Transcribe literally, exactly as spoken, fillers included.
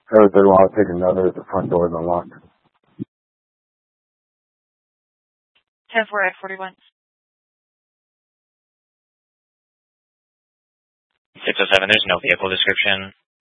Or they want to take another if the front door is unlocked. ten four at forty-one. six oh seven, there's no vehicle description.